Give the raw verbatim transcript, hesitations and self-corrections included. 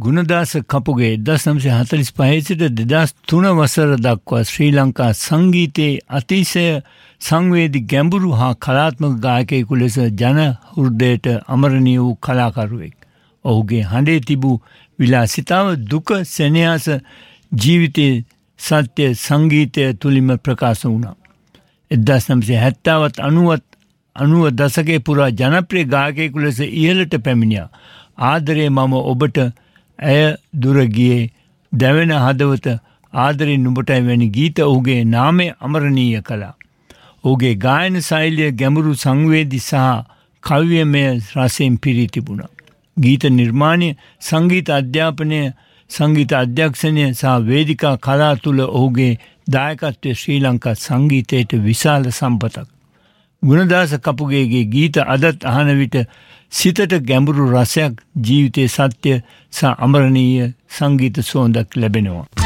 ගුණදාස කපුගේ එක්දහස් නවසිය හතළිස් පහ සිට දෙදහස් තුන වසර දක්වා ශ්‍රී ලංකා සංගීතයේ අතිශය සංවේදී ගැඹුරු හා කලාත්මක ගායකයෙකු ලෙස ජන හෘදයට අමරණීය වූ කලාකරුවෙක්. ඔහුගේ හඬේ තිබූ විලාසිතාව දුක සෙනෙහස ජීවිතයේ සත්‍ය සංගීතය තුලින්ම ප්‍රකාශ වුණා. එක්දහස් නවසිය හැත්තෑවත් අනූවත් අනුව දශකයේ පුරා ජනප්‍රිය ගායකයෙකු ලෙස ඉහළට පැමිණියා. ආදරේ මම ඔබට ඇය දුර ගියේ දැවෙන හදවත ආදරේ නුඹටයි වැනි ගීත ඔහුගේ නාමය අමරණීය කළා. ඔහුගේ ගායන ශෛලිය ගැඹුරු සංවේදී සහ කව්‍යමය රසයෙන් පිරී තිබුණා. ගීත නිර්මාණය, සංගීත අධ්‍යාපනය, සංගීත අධ්‍යක්ෂණය සහ වේදිකා කලා තුළ ඔහුගේ දායකත්වය ශ්‍රී ලංකා සංගීතයට විශාල සම්පතක්. ගුණදාස කපුගේගේ ගීත අදත් අහන විට සිතට ගැඹුරු රසයක්, ජීවිතයේ සත්‍ය සහ අමරණීය සංගීත සුවඳක් ලැබෙනවා.